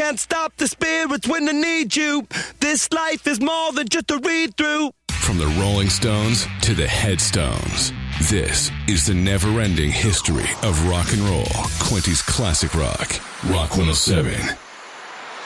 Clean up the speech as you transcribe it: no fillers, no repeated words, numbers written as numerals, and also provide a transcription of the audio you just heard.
can't stop the spirits when they need you. This life is more than just a read-through. From the Rolling Stones to the Headstones, this is the never-ending history of rock and roll. Quinty's Classic Rock. Rock 107.